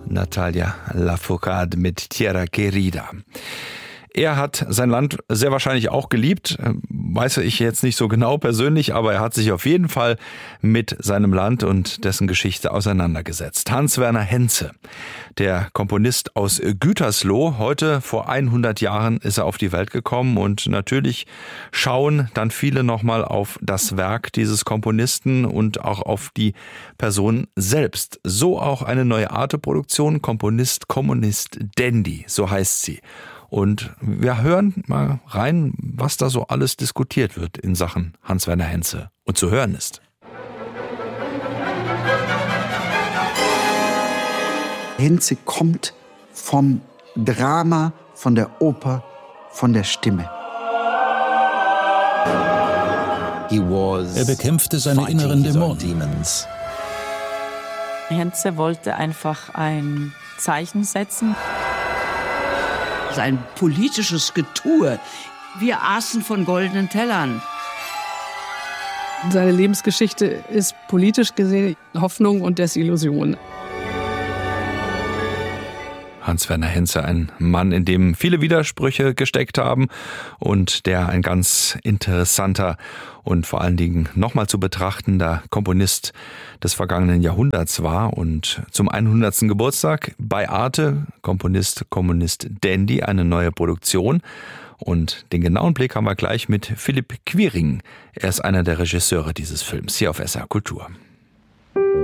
Natalia Lafourcade mit Tierra Querida. Er hat sein Land sehr wahrscheinlich auch geliebt, weiß ich jetzt nicht so genau persönlich, aber er hat sich auf jeden Fall mit seinem Land und dessen Geschichte auseinandergesetzt. Hans-Werner Henze, der Komponist aus Gütersloh, heute vor 100 Jahren ist er auf die Welt gekommen und natürlich schauen dann viele nochmal auf das Werk dieses Komponisten und auch auf die Person selbst. So auch eine neue Arte-Produktion, Komponist, Kommunist, Dandy, so heißt sie. Und wir hören mal rein, was da so alles diskutiert wird in Sachen Hans-Werner Henze und zu hören ist. Henze kommt vom Drama, von der Oper, von der Stimme. Er bekämpfte seine inneren Dämonen. Henze wollte einfach ein Zeichen setzen. Ein politisches Getue. Wir aßen von goldenen Tellern. Seine Lebensgeschichte ist politisch gesehen Hoffnung und Desillusion. Hans-Werner Henze, ein Mann, in dem viele Widersprüche gesteckt haben und der ein ganz interessanter und vor allen Dingen nochmal zu betrachtender Komponist des vergangenen Jahrhunderts war. Und zum 100. Geburtstag bei Arte, Komponist, Kommunist Dandy, eine neue Produktion. Und den genauen Blick haben wir gleich mit Philipp Quiring. Er ist einer der Regisseure dieses Films hier auf SR Kultur.